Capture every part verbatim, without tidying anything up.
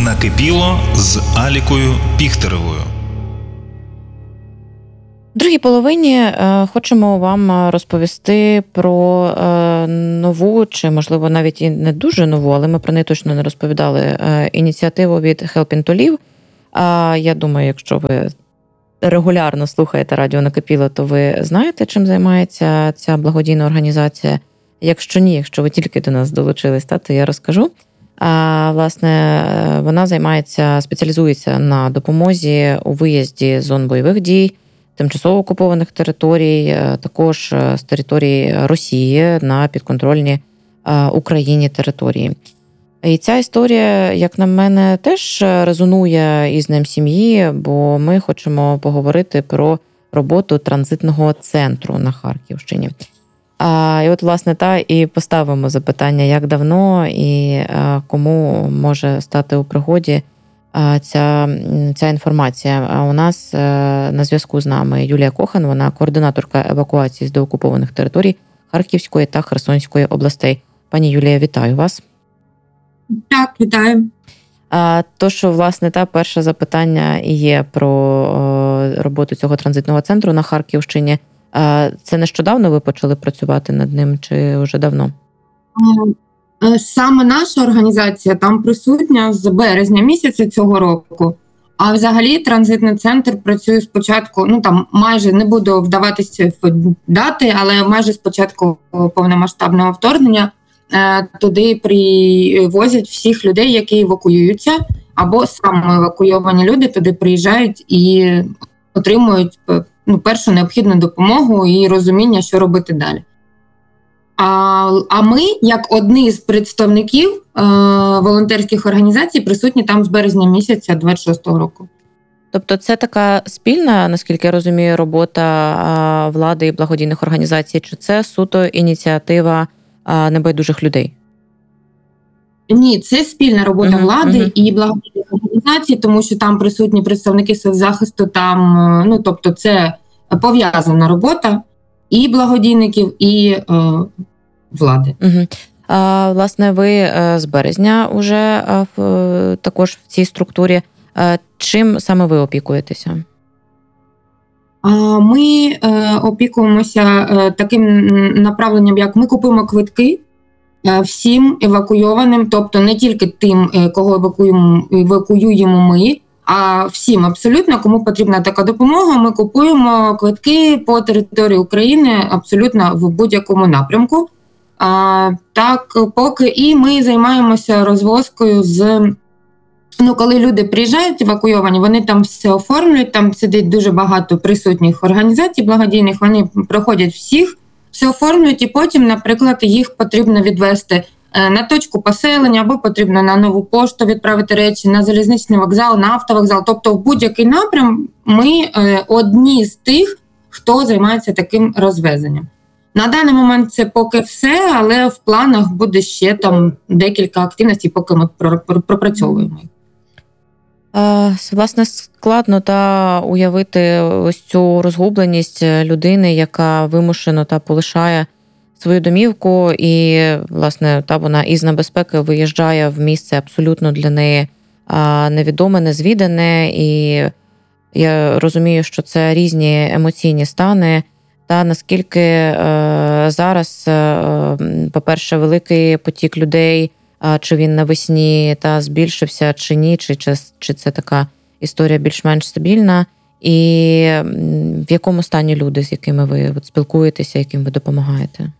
Накипіло з Алікою Піхтеревою. В другій половині е, хочемо вам розповісти про е, нову, чи, можливо, навіть і не дуже нову, але ми про неї точно не розповідали, е, ініціативу від Helping to Live. А я думаю, якщо ви регулярно слухаєте радіо Накипіло, то ви знаєте, чим займається ця благодійна організація. Якщо ні, якщо ви тільки до нас долучились, то я розкажу. А, власне, вона займається, спеціалізується на допомозі у виїзді з зон бойових дій, тимчасово окупованих територій, також з території Росії на підконтрольні Україні території. І ця історія, як на мене, теж резонує із Днем сім'ї, бо ми хочемо поговорити про роботу транзитного центру на Харківщині. А, і от, власне, та і поставимо запитання, як давно і а, кому може стати у пригоді а, ця, ця інформація. А у нас а, на зв'язку з нами Юлія Кохан, вона координаторка евакуації з деокупованих територій Харківської та Херсонської областей. Пані Юлія, вітаю вас. Так, вітаю. А, то, що, власне, та перше запитання і є про о, роботу цього транзитного центру на Харківщині. А, це нещодавно ви почали працювати над ним, чи вже давно? Саме наша організація там присутня з березня місяця цього року. А взагалі транзитний центр працює спочатку, ну там майже, не буду вдаватися в дати, але майже спочатку повномасштабного вторгнення туди привозять всіх людей, які евакуюються, або саме евакуйовані люди туди приїжджають і отримують ну, першу необхідну допомогу і розуміння, що робити далі. А, а ми, як одні з представників е, волонтерських організацій, присутні там з березня місяця двадцять шостого року. Тобто це така спільна, наскільки я розумію, робота влади і благодійних організацій, чи це суто ініціатива небайдужих людей? Ні, це спільна робота uh-huh, влади uh-huh. і благодійних організацій, тому що там присутні представники соцзахисту, там, ну, тобто це пов'язана робота і благодійників, і е, влади. Uh-huh. А, власне, ви з березня вже в, також в цій структурі. А, чим саме ви опікуєтеся? Ми е, опікуємося е, таким направленням, як ми купуємо квитки е, всім евакуйованим, тобто не тільки тим, е, кого евакуємо, евакуюємо ми, а всім абсолютно, кому потрібна така допомога, ми купуємо квитки по території України абсолютно в будь-якому напрямку. А, так, поки і ми займаємося розвозкою з... Ну, коли люди приїжджають евакуйовані, вони там все оформлюють, там сидить дуже багато присутніх організацій благодійних, вони проходять всіх, все оформлюють, і потім, наприклад, їх потрібно відвести на точку поселення, або потрібно на нову пошту відправити речі, на залізничний вокзал, на автовокзал. Тобто в будь-який напрям ми одні з тих, хто займається таким розвезенням. На даний момент це поки все, але в планах буде ще там декілька активностей, поки ми пропрацьовуємо їх. Власне, складно та уявити ось цю розгубленість людини, яка вимушено та полишає свою домівку і, власне, та вона із небезпеки виїжджає в місце абсолютно для неї невідоме, незвідане. І я розумію, що це різні емоційні стани. Та наскільки е, зараз, е, по-перше, великий потік людей, чи він навесні та збільшився, чи ні, чи, чи, чи це така історія більш-менш стабільна, і в якому стані люди, з якими ви от, спілкуєтеся, яким ви допомагаєте?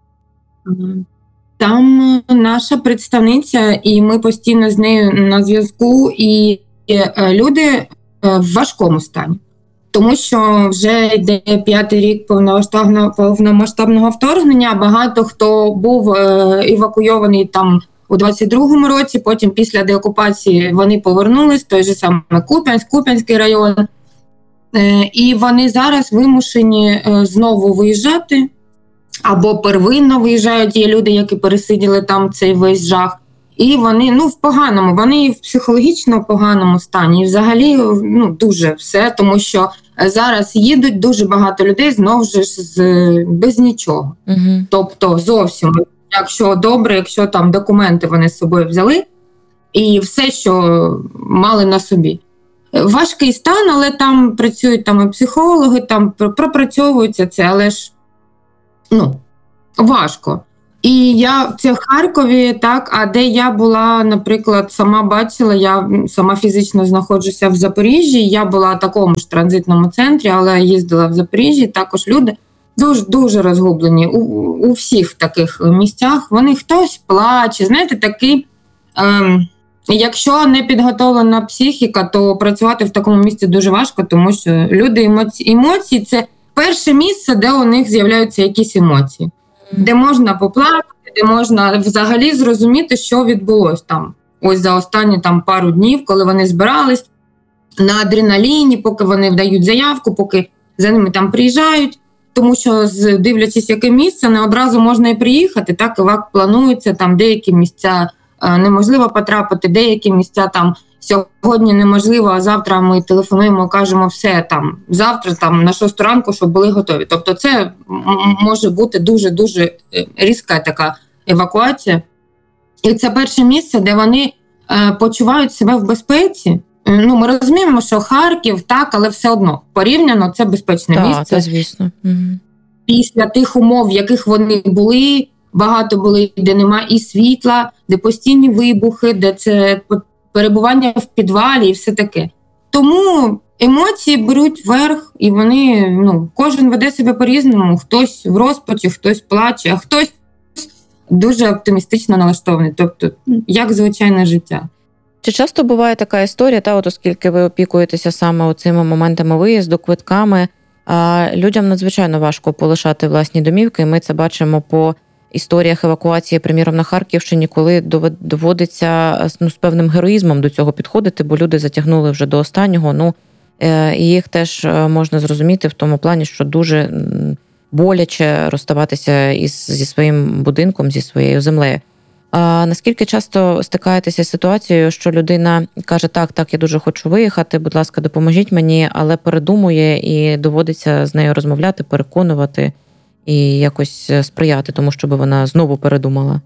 Там наша представниця, і ми постійно з нею на зв'язку, і люди в важкому стані. Тому що вже йде п'ятий рік повномасштабного, повномасштабного вторгнення, багато хто був евакуйований там у двадцять другому році, потім після деокупації вони повернулись, той же саме Куп'янськ, Куп'янський район, і вони зараз вимушені знову виїжджати, або первинно виїжджають, є люди, які пересиділи там цей весь жах, і вони, ну, в поганому, вони в психологічно поганому стані, і взагалі, ну, дуже все, тому що зараз їдуть дуже багато людей, знову ж, з, без нічого, угу. тобто зовсім. Якщо добре, якщо там документи вони з собою взяли, і все, що мали на собі. Важкий стан, але там працюють там і психологи, там пропрацьовується це, але ж ну, важко. І я це в Харкові, так, а де я була, наприклад, сама бачила, я сама фізично знаходжуся в Запоріжжі, я була в такому ж транзитному центрі, але їздила в Запоріжжі, також люди дуже, дуже розгублені у, у всіх таких місцях. Вони хтось плаче, знаєте, такий, ем, якщо не підготовлена психіка, то працювати в такому місці дуже важко, тому що люди емоції, емоції – це перше місце, де у них з'являються якісь емоції. Де можна поплакати, де можна взагалі зрозуміти, що відбулося там. Ось за останні там пару днів, коли вони збирались на адреналіні, поки вони вдають заявку, поки за ними там приїжджають. Тому що, дивлячись, яке місце, не одразу можна і приїхати. Так, івак планується, там деякі місця неможливо потрапити, деякі місця там сьогодні неможливо, а завтра ми телефонуємо, кажемо все там, завтра там на шосту ранку, щоб були готові. Тобто це може бути дуже-дуже різка така евакуація. І це перше місце, де вони е, почувають себе в безпеці. Ну, ми розуміємо, що Харків, так, але все одно порівняно це безпечне так, місце. Так, звісно. Після тих умов, в яких вони були, багато були, де немає і світла, де постійні вибухи, де це перебування в підвалі і все таке. Тому емоції беруть верх, і вони, ну, кожен веде себе по-різному. Хтось в розпачі, хтось плаче, а хтось дуже оптимістично налаштований. Тобто, як звичайне життя. Чи часто буває така історія, та от оскільки ви опікуєтеся саме оцими моментами виїзду, квитками, а людям надзвичайно важко полишати власні домівки, і ми це бачимо по історіях евакуації, приміром, на Харківщині, коли доводиться ну, з певним героїзмом до цього підходити, бо люди затягнули вже до останнього. Ну, і їх теж можна зрозуміти в тому плані, що дуже боляче розставатися із, зі своїм будинком, зі своєю землею. А наскільки часто стикаєтеся з ситуацією, що людина каже, так, так, я дуже хочу виїхати, будь ласка, допоможіть мені, але передумує і доводиться з нею розмовляти, переконувати і якось сприяти тому, щоб вона знову передумала?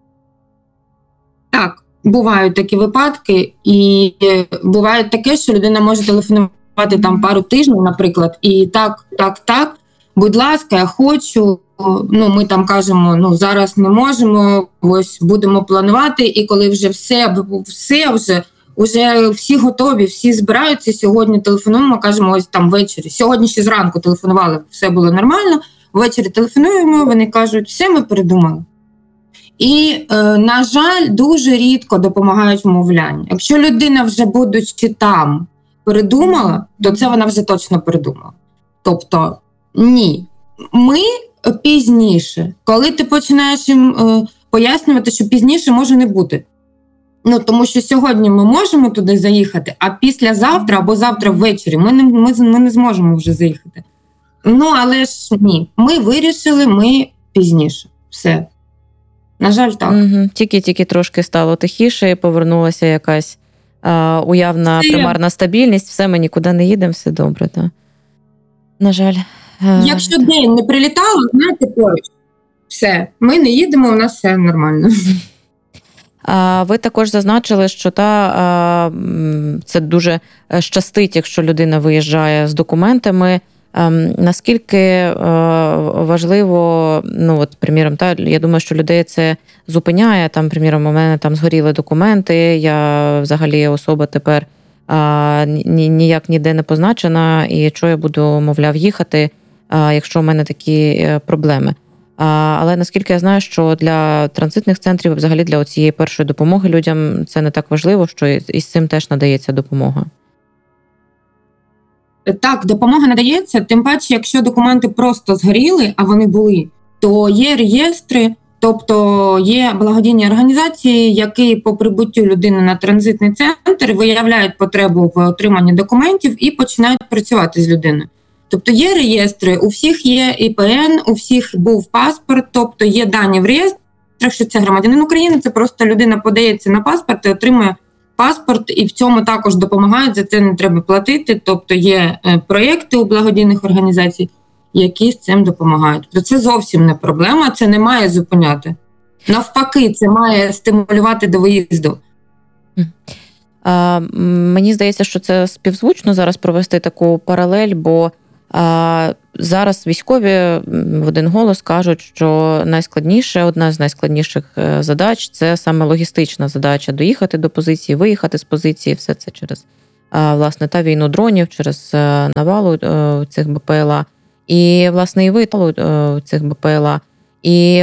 Так, бувають такі випадки, і буває таке, що людина може телефонувати там пару тижнів, наприклад, і так, так, так, будь ласка, я хочу, ну, ми там кажемо, ну, зараз не можемо, ось будемо планувати, і коли вже все, все вже, вже всі готові, всі збираються, сьогодні телефонуємо, кажемо, ось там ввечері, сьогодні ще зранку телефонували, все було нормально, ввечері телефонуємо, вони кажуть, все, ми передумали. І, е, на жаль, дуже рідко допомагають вмовляння. Якщо людина вже, будучи там, передумала, то це вона вже точно передумала. Тобто, ні. Ми пізніше. Коли ти починаєш їм е, пояснювати, що пізніше може не бути. Ну, тому що сьогодні ми можемо туди заїхати, а післязавтра або завтра ввечері ми не, ми, ми не зможемо вже заїхати. Ну, але ж ні. Ми вирішили, ми пізніше. Все. На жаль, так. Угу. Тільки-тільки трошки стало тихіше, і повернулася якась а, уявна все. примарна стабільність. Все, ми нікуди не їдемо, все добре. Так? На жаль. Якщо день не прилітало, знаєте, поруч. Все, ми не їдемо, у нас все нормально. А ви також зазначили, що та, це дуже щастить, якщо людина виїжджає з документами. Наскільки важливо, ну от, приміром, та, я думаю, що людей це зупиняє, там, приміром, у мене там згоріли документи, я взагалі особа тепер а, ні, ніяк ніде не позначена, і що я буду, мовляв, їхати, а, якщо у мене такі проблеми. А, але наскільки я знаю, що для транзитних центрів, взагалі для цієї першої допомоги людям це не так важливо, що і з цим теж надається допомога. Так, допомога надається, тим паче, якщо документи просто згоріли, а вони були, то є реєстри, тобто є благодійні організації, які по прибуттю людини на транзитний центр виявляють потребу в отриманні документів і починають працювати з людиною. Тобто є реєстри, у всіх є І Пе Ен, у всіх був паспорт, тобто є дані в реєстрах, що це громадянин України, це просто людина подається на паспорт і отримує паспорт, і в цьому також допомагають, за це не треба платити, тобто є проєкти у благодійних організацій, які з цим допомагають. Тобто це зовсім не проблема, це не має зупиняти. Навпаки, це має стимулювати до виїзду. А, мені здається, що це співзвучно зараз провести таку паралель, бо а, зараз військові в один голос кажуть, що найскладніше, одна з найскладніших задач – це саме логістична задача – доїхати до позиції, виїхати з позиції, все це через, а, власне, та війну дронів, через навалу цих БПЛА, і, власне, і вид цих БПЛА. І